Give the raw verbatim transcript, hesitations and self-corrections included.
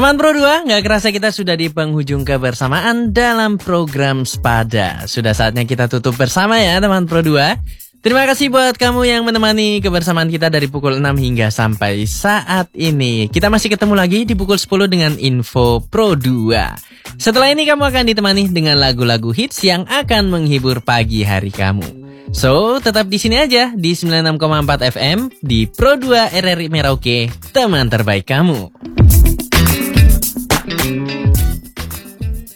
Teman Pro dua, gak kerasa kita sudah di penghujung kebersamaan dalam program Sepada. Sudah saatnya kita tutup bersama ya teman Pro dua. Terima kasih buat kamu yang menemani kebersamaan kita dari pukul enam hingga sampai saat ini. Kita masih ketemu lagi di pukul sepuluh dengan Info Pro dua. Setelah ini kamu akan ditemani dengan lagu-lagu hits yang akan menghibur pagi hari kamu. So, tetap di sini aja di sembilan puluh enam koma empat F M di Pro dua R R I Merauke, teman terbaik kamu.